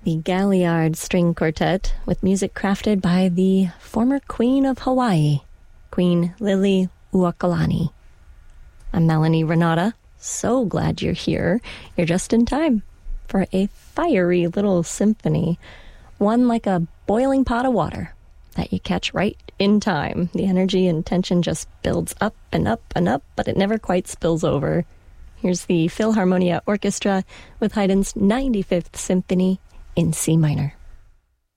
the Galliard String Quartet with music crafted by the former Queen of Hawaii, Queen Lili Uokalani. I'm Melanie Renata. So glad you're here. You're just in time for a fiery little symphony, one like a boiling pot of water that you catch right in time. The energy and tension just builds up and up and up, but it never quite spills over. Here's the Philharmonia Orchestra with Haydn's 95th Symphony in C minor.